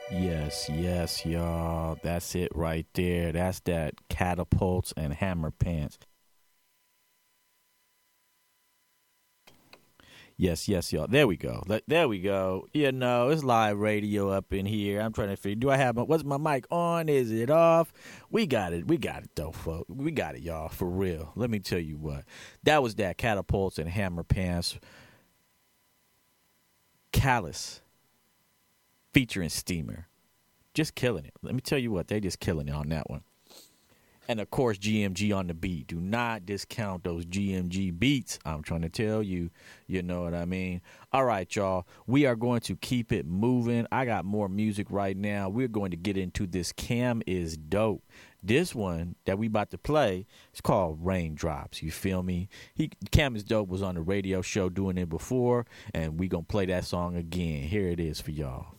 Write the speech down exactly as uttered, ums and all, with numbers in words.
Yes, yes, y'all. That's it right there. That's that catapults and hammer pants. Yes, yes, y'all. There we go. Let- There we go. You know, it's live radio up in here. I'm trying to figure. Do I have my? What's my mic on? Is it off? We got it. We got it though, folks. We got it, y'all. For real. Let me tell you what. That was that catapults and hammer pants. Callus featuring Steamer. Just killing it. Let me tell you what. They just killing it on that one. And of course, G M G on the beat. Do not discount those G M G beats. I'm trying to tell you. You know what I mean? All right, y'all. We are going to keep it moving. I got more music right now. We're going to get into this Cam is Dope. This one that we about to play is called Raindrops. You feel me? He Cam is Dope was on the radio show doing it before, and we going to play that song again. Here it is for y'all.